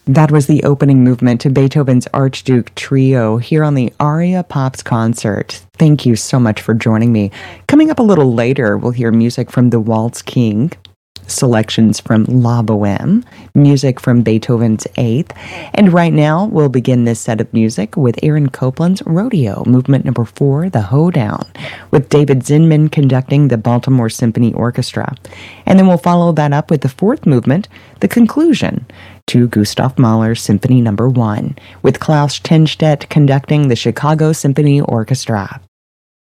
That was the opening movement to Beethoven's Archduke Trio here on the Aria Pops concert. Thank you so much for joining me. Coming up a little later, we'll hear music from the Waltz King, selections from La Boheme, music from Beethoven's Eighth, and right now we'll begin this set of music with Aaron Copland's Rodeo, movement number 4, The Hoedown, with David Zinman conducting the Baltimore Symphony Orchestra. And then we'll follow that up with the fourth movement, the conclusion, to Gustav Mahler's Symphony number 1, with Klaus Tenstedt conducting the Chicago Symphony Orchestra.